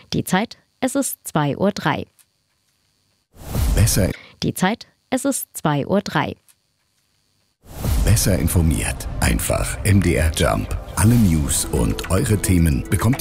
Die Zeit, es ist 2:03 Uhr. Besser. Die Zeit, es ist 2:03 Uhr. Besser informiert. Einfach MDR Jump. Alle News und eure Themen bekommt